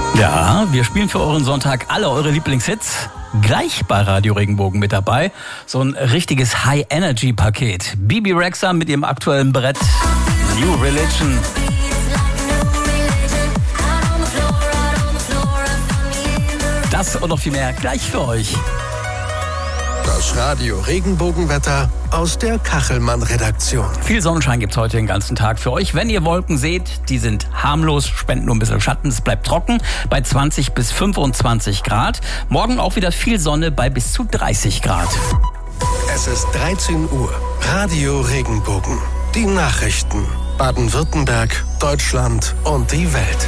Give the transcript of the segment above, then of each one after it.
Ja, wir spielen für euren Sonntag alle eure Lieblingshits. Gleich bei Radio Regenbogen mit dabei. So ein richtiges High-Energy-Paket. Bebe Rexha mit ihrem aktuellen Brett New Religion. Das und noch viel mehr gleich für euch. Das Radio Regenbogenwetter aus der Kachelmann-Redaktion. Viel Sonnenschein gibt's heute den ganzen Tag für euch. Wenn ihr Wolken seht, die sind harmlos, spenden nur ein bisschen Schatten. Es bleibt trocken bei 20 bis 25 Grad. Morgen auch wieder viel Sonne bei bis zu 30 Grad. Es ist 13 Uhr. Radio Regenbogen. Die Nachrichten. Baden-Württemberg, Deutschland und die Welt.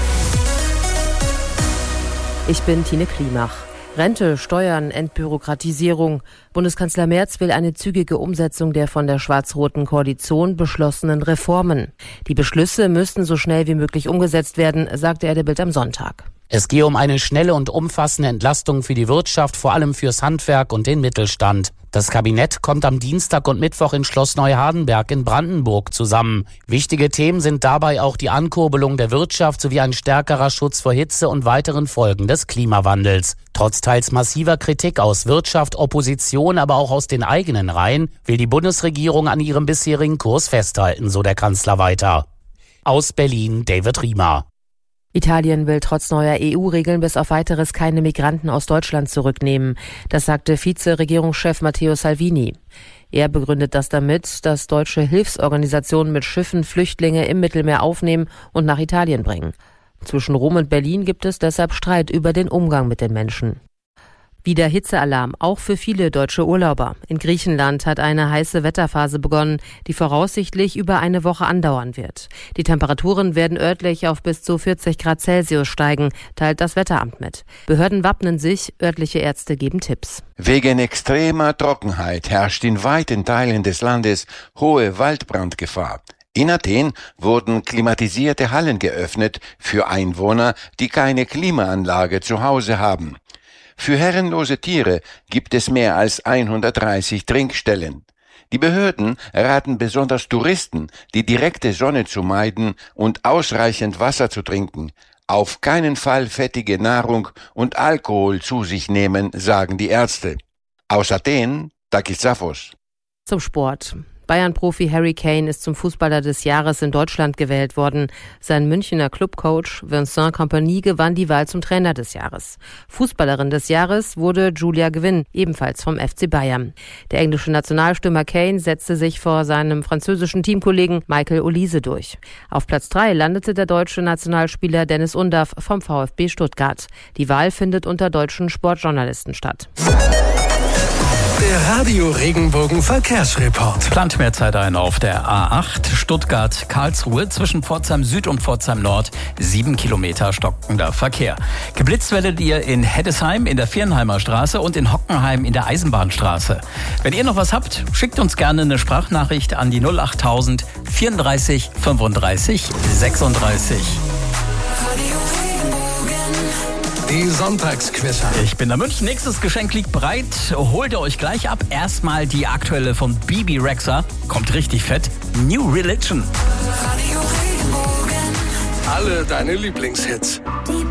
Ich bin Tine Klimach. Rente, Steuern, Entbürokratisierung. Bundeskanzler Merz will eine zügige Umsetzung der von der schwarz-roten Koalition beschlossenen Reformen. Die Beschlüsse müssten so schnell wie möglich umgesetzt werden, sagte er der Bild am Sonntag. Es gehe um eine schnelle und umfassende Entlastung für die Wirtschaft, vor allem fürs Handwerk und den Mittelstand. Das Kabinett kommt am Dienstag und Mittwoch in Schloss Neuhardenberg in Brandenburg zusammen. Wichtige Themen sind dabei auch die Ankurbelung der Wirtschaft sowie ein stärkerer Schutz vor Hitze und weiteren Folgen des Klimawandels. Trotz teils massiver Kritik aus Wirtschaft, Opposition, aber auch aus den eigenen Reihen, will die Bundesregierung an ihrem bisherigen Kurs festhalten, so der Kanzler weiter. Aus Berlin, David Riemer. Italien will trotz neuer EU-Regeln bis auf Weiteres keine Migranten aus Deutschland zurücknehmen. Das sagte Vize-Regierungschef Matteo Salvini. Er begründet das damit, dass deutsche Hilfsorganisationen mit Schiffen Flüchtlinge im Mittelmeer aufnehmen und nach Italien bringen. Zwischen Rom und Berlin gibt es deshalb Streit über den Umgang mit den Menschen. Wieder Hitzealarm, auch für viele deutsche Urlauber. In Griechenland hat eine heiße Wetterphase begonnen, die voraussichtlich über eine Woche andauern wird. Die Temperaturen werden örtlich auf bis zu 40 Grad Celsius steigen, teilt das Wetteramt mit. Behörden wappnen sich, örtliche Ärzte geben Tipps. Wegen extremer Trockenheit herrscht in weiten Teilen des Landes hohe Waldbrandgefahr. In Athen wurden klimatisierte Hallen geöffnet für Einwohner, die keine Klimaanlage zu Hause haben. Für herrenlose Tiere gibt es mehr als 130 Trinkstellen. Die Behörden raten besonders Touristen, die direkte Sonne zu meiden und ausreichend Wasser zu trinken. Auf keinen Fall fettige Nahrung und Alkohol zu sich nehmen, sagen die Ärzte. Aus Athen, Takis Zaphos. Zum Sport. Bayern-Profi Harry Kane ist zum Fußballer des Jahres in Deutschland gewählt worden. Sein Münchner Clubcoach Vincent Kompany gewann die Wahl zum Trainer des Jahres. Fußballerin des Jahres wurde Julia Gwynn, ebenfalls vom FC Bayern. Der englische Nationalstürmer Kane setzte sich vor seinem französischen Teamkollegen Michael Olise durch. Auf Platz 3 landete der deutsche Nationalspieler Dennis Undaff vom VfB Stuttgart. Die Wahl findet unter deutschen Sportjournalisten statt. Der Radio Regenbogen Verkehrsreport. Plant mehr Zeit ein auf der A8 Stuttgart-Karlsruhe zwischen Pforzheim Süd und Pforzheim Nord. 7 Kilometer stockender Verkehr. Geblitzt werdet ihr in Heddesheim in der Viernheimer Straße und in Hockenheim in der Eisenbahnstraße. Wenn ihr noch was habt, schickt uns gerne eine Sprachnachricht an die 08000 34 35 36. Die Sonntagsquizzer. Ich bin der München. Nächstes Geschenk liegt bereit. Holt ihr euch gleich ab. Erstmal die aktuelle von Bebe Rexha. Kommt richtig fett. New Religion. Alle deine Lieblingshits. Die